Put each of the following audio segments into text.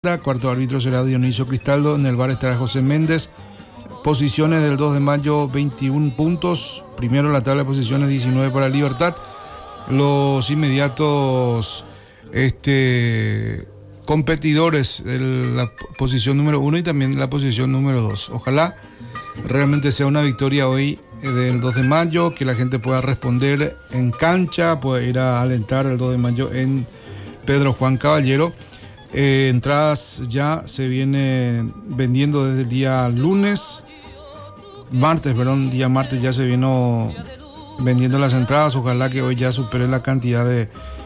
Cuarto árbitro será Dionisio Cristaldo. En el VAR estará José Méndez. Posiciones del 2 de mayo, 21 puntos. Primero en la tabla de posiciones, 19 para Libertad. Los inmediatos competidores de la posición número 1 y también la posición número 2. Ojalá realmente sea una victoria hoy del 2 de mayo, que la gente pueda responder en cancha, pueda ir a alentar el 2 de mayo en Pedro Juan Caballero. Entradas ya se vienen vendiendo desde el día día martes ya se vino vendiendo las entradas. Ojalá que hoy ya supere la cantidad de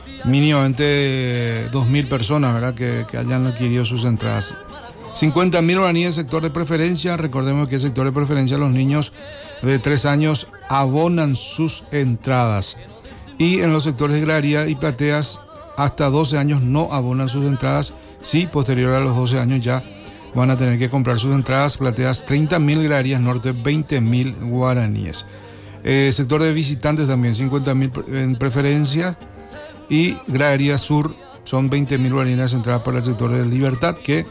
mínimamente 2.000 personas, ¿verdad? Que hayan adquirido sus entradas. 50.000 guaraníes sector de preferencia. Recordemos que el sector de preferencia, los niños de 3 años abonan sus entradas. Y en los sectores de gradería y plateas, hasta 12 años no abonan sus entradas. Sí, posterior a los 12 años ya van a tener que comprar sus entradas. Plateas 30.000, graderías norte 20.000 guaraníes. Sector de visitantes también 50.000 en preferencia. Y gradería sur son 20.000 guaraníes entradas para el sector de Libertad, que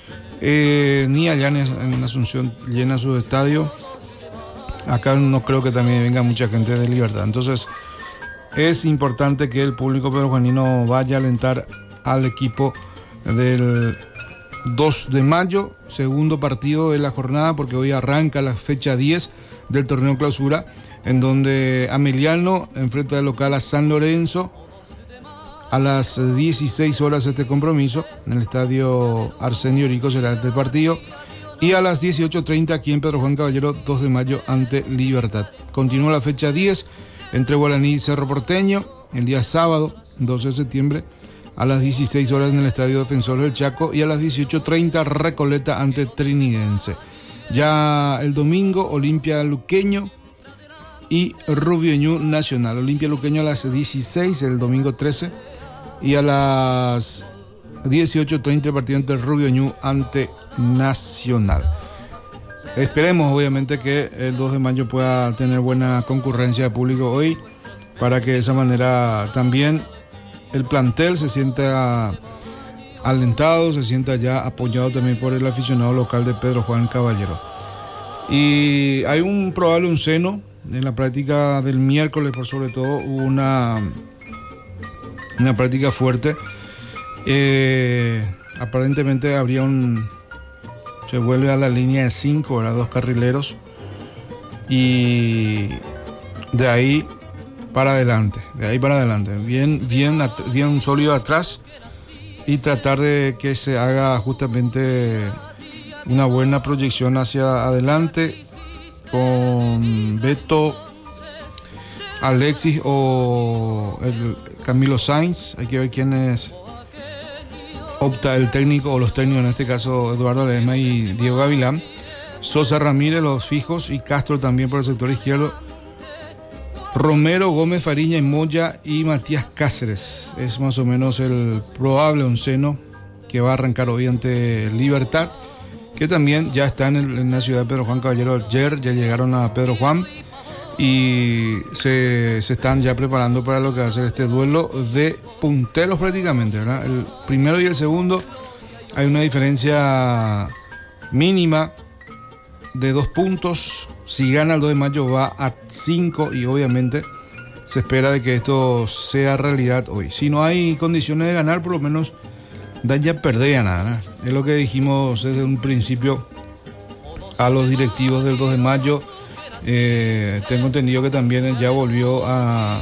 ni allá en Asunción llena su estadio. Acá no creo que también venga mucha gente de Libertad. Entonces es importante que el público pedrojuanino vaya a alentar al equipo del 2 de mayo, segundo partido de la jornada, porque hoy arranca la fecha 10 del torneo clausura, en donde Ameliano enfrenta de local a San Lorenzo a las 16 horas este compromiso. En el estadio Arsenio Rico será este partido. Y a las 18:30 aquí en Pedro Juan Caballero, 2 de mayo ante Libertad. Continúa la fecha 10 entre Guaraní y Cerro Porteño el día sábado 12 de septiembre a las 16 horas en el Estadio Defensores del Chaco, y a las 18:30 Recoleta ante Trinidense. Ya el domingo Olimpia Luqueño y Rubio Ñu Nacional. Olimpia Luqueño a las 16 el domingo 13, y a las 18:30 el partido entre Rubio Ñu ante Nacional. Esperemos obviamente que el 2 de mayo pueda tener buena concurrencia de público hoy, para que de esa manera también el plantel se sienta alentado, se sienta ya apoyado también por el aficionado local de Pedro Juan Caballero. Y hay un probable seno en la práctica del miércoles, por sobre todo hubo una práctica fuerte. Aparentemente se vuelve a la línea de 5, ¿verdad? 2 carrileros, y de ahí para adelante, bien sólido atrás, y tratar de que se haga justamente una buena proyección hacia adelante con Beto, Alexis o el Camilo Sainz. Hay que ver quién opta el técnico o los técnicos, en este caso Eduardo Ledesma y Diego Gavilán. Sosa, Ramírez, los fijos, y Castro también por el sector izquierdo. Romero, Gómez, Fariña y Moya y Matías Cáceres. Es más o menos el probable onceno que va a arrancar hoy ante Libertad, que también ya está en la ciudad de Pedro Juan Caballero. Ayer ya llegaron a Pedro Juan y se están ya preparando para lo que va a ser este duelo de punteros prácticamente, ¿verdad? El primero y el segundo hay una diferencia mínima de 2 puntos. Si gana el 2 de mayo va a 5, y obviamente se espera de que esto sea realidad hoy. Si no hay condiciones de ganar, por lo menos dan ya perder a nada. Es lo que dijimos desde un principio a los directivos del 2 de mayo. Tengo entendido que también ya volvió a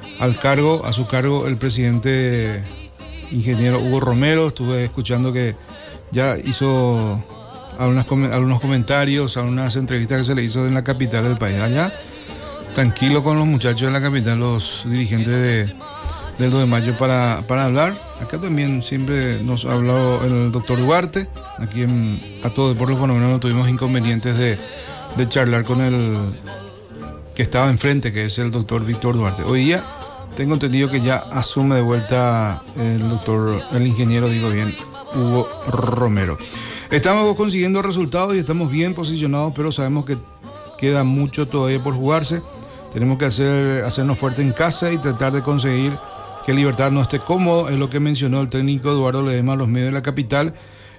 su cargo el presidente ingeniero Hugo Romero. Estuve escuchando que ya hizo algunos comentarios, algunas entrevistas que se le hizo en la capital del país. Allá, tranquilo con los muchachos de la capital, los dirigentes del 2 de mayo para hablar. Acá también siempre nos ha hablado el doctor Duarte. Aquí a todo Deportes Fenómeno no tuvimos inconvenientes de charlar con el que estaba enfrente, que es el doctor Víctor Duarte. Hoy día tengo entendido que ya asume de vuelta el ingeniero, Hugo Romero. Estamos consiguiendo resultados y estamos bien posicionados, pero sabemos que queda mucho todavía por jugarse. Tenemos que hacernos fuerte en casa y tratar de conseguir que Libertad no esté cómodo. Es lo que mencionó el técnico Eduardo Ledesma a los medios de la capital,